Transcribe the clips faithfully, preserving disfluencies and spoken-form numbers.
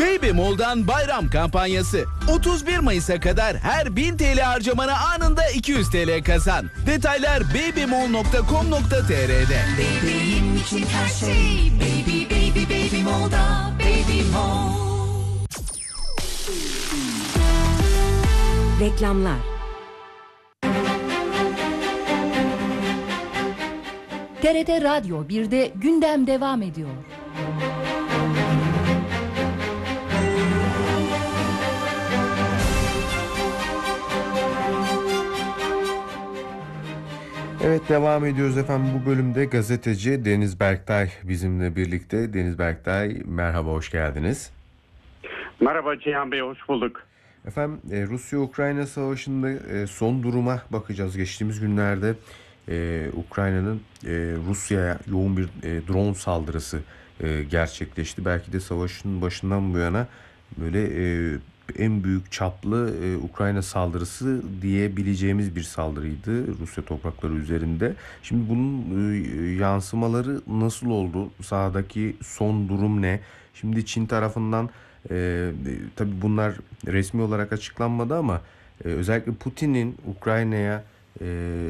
Baby Mall'dan bayram kampanyası. otuz bir Mayıs'a kadar her bin T L harcamana anında iki yüz T L kazan. Detaylar babymall nokta com nokta tr'de. Bebeğim için her şey Baby Baby Baby Mall'da. Baby Mall. Reklamlar. T R T Radyo birde gündem devam ediyor. Evet, devam ediyoruz efendim. Bu bölümde gazeteci Deniz Berktay bizimle birlikte. Deniz Berktay, merhaba, hoş geldiniz. Merhaba Cihan Bey, hoş bulduk. Efendim, Rusya-Ukrayna savaşında son duruma bakacağız. Geçtiğimiz günlerde Ukrayna'nın Rusya'ya yoğun bir drone saldırısı gerçekleşti. Belki de savaşın başından bu yana böyle en büyük çaplı e, Ukrayna saldırısı diyebileceğimiz bir saldırıydı Rusya toprakları üzerinde. Şimdi bunun e, yansımaları nasıl oldu? Sahadaki son durum ne? Şimdi Çin tarafından e, tabii bunlar resmi olarak açıklanmadı ama e, özellikle Putin'in Ukrayna'ya e,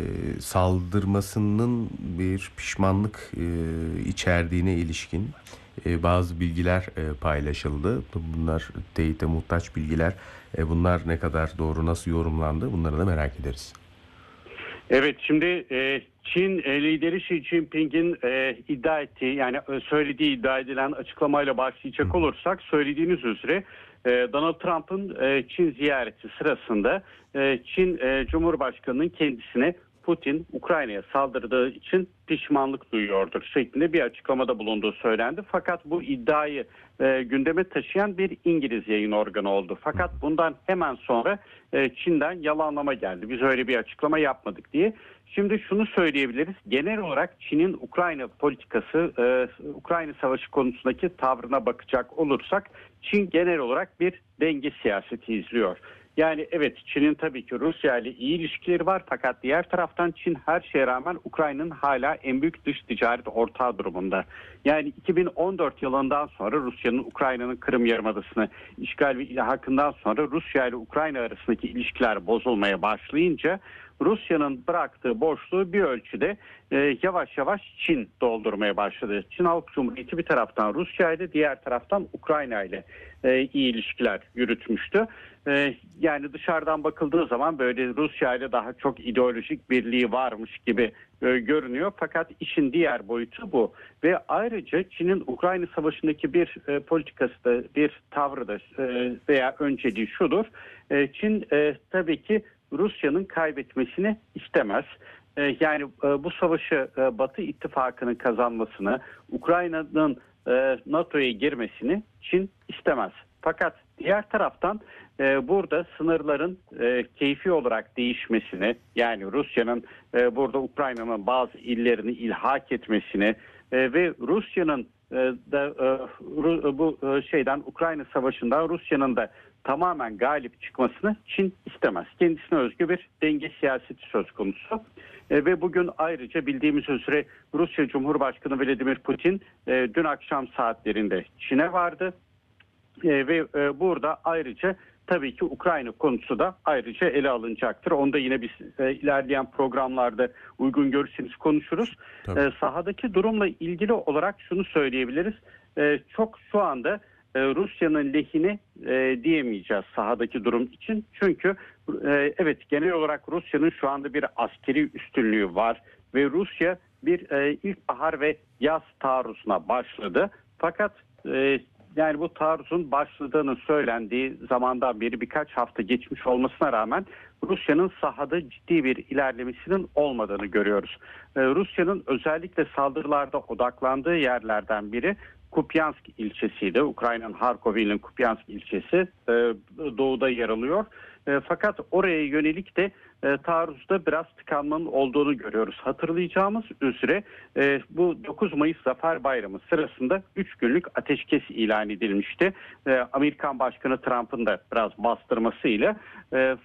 saldırmasının bir pişmanlık e, içerdiğine ilişkin bazı bilgiler paylaşıldı. Bunlar teyite muhtaç bilgiler. Bunlar ne kadar doğru, nasıl yorumlandı? Bunları da merak ederiz. Evet, şimdi Çin lideri Xi Jinping'in iddia ettiği, yani söylediği iddia edilen açıklamayla başlayacak olursak, söylediğiniz üzere Donald Trump'ın Çin ziyareti sırasında Çin Cumhurbaşkanı'nın kendisine Putin Ukrayna'ya saldırdığı için pişmanlık duyuyordur şeklinde bir açıklamada bulunduğu söylendi. Fakat bu iddiayı e, gündeme taşıyan bir İngiliz yayın organı oldu. Fakat bundan hemen sonra e, Çin'den yalanlama geldi. Biz öyle bir açıklama yapmadık diye. Şimdi şunu söyleyebiliriz. Genel olarak Çin'in Ukrayna politikası, e, Ukrayna savaşı konusundaki tavrına bakacak olursak, Çin genel olarak bir denge siyaseti izliyor. Yani evet, Çin'in tabii ki Rusya ile iyi ilişkileri var, fakat diğer taraftan Çin her şeye rağmen Ukrayna'nın hala en büyük dış ticaret ortağı durumunda. Yani iki bin on dört yılından sonra Rusya'nın Ukrayna'nın Kırım Yarımadası'nı işgal ve ilhakından sonra Rusya ile Ukrayna arasındaki ilişkiler bozulmaya başlayınca Rusya'nın bıraktığı boşluğu bir ölçüde e, yavaş yavaş Çin doldurmaya başladı. Çin Halk Cumhuriyeti bir taraftan Rusya ile, diğer taraftan Ukrayna ile e, iyi ilişkiler yürütmüştü. E, yani dışarıdan bakıldığı zaman böyle Rusya ile daha çok ideolojik birliği varmış gibi e, görünüyor. Fakat işin diğer boyutu bu. Ve ayrıca Çin'in Ukrayna Savaşı'ndaki bir e, politikası da, bir tavrı da e, veya önceliği şudur. E, Çin e, tabii ki Rusya'nın kaybetmesini istemez. Ee, yani e, bu savaşı e, Batı ittifakının kazanmasını, Ukrayna'nın e, NATO'ya girmesini Çin istemez. Fakat diğer taraftan e, burada sınırların e, keyfi olarak değişmesini, yani Rusya'nın e, burada Ukrayna'nın bazı illerini ilhak etmesini e, ve Rusya'nın e, da e, bu e, şeyden Ukrayna Savaşı'ndan Rusya'nın da tamamen galip çıkmasını Çin istemez. Kendisine özgü bir denge siyaseti söz konusu. E, ve bugün ayrıca bildiğimiz üzere Rusya Cumhurbaşkanı Vladimir Putin e, dün akşam saatlerinde Çin'e vardı. E, ve e, burada ayrıca tabii ki Ukrayna konusu da ayrıca ele alınacaktır. Onu da yine biz e, ilerleyen programlarda uygun görürseniz konuşuruz. E, sahadaki durumla ilgili olarak şunu söyleyebiliriz. E, çok şu anda Rusya'nın lehine e, diyemeyeceğiz sahadaki durum için. Çünkü e, evet, genel olarak Rusya'nın şu anda bir askeri üstünlüğü var ve Rusya bir e, ilkbahar ve yaz taarruzuna başladı. Fakat e, yani bu taarruzun başladığını söylendiği zamandan beri birkaç hafta geçmiş olmasına rağmen Rusya'nın sahada ciddi bir ilerlemesinin olmadığını görüyoruz. E, Rusya'nın özellikle saldırılarda odaklandığı yerlerden biri Kupyansk ilçesiydi. Ukrayna'nın Harkov ilinin Kupyansk ilçesi e, doğuda yer alıyor. E, fakat oraya yönelik de e, taarruzda biraz tıkanmanın olduğunu görüyoruz. Hatırlayacağımız üzere e, bu dokuz Mayıs Zafer Bayramı sırasında üç günlük ateşkes ilan edilmişti. E, Amerikan Başkanı Trump'ın da biraz bastırmasıyla. E,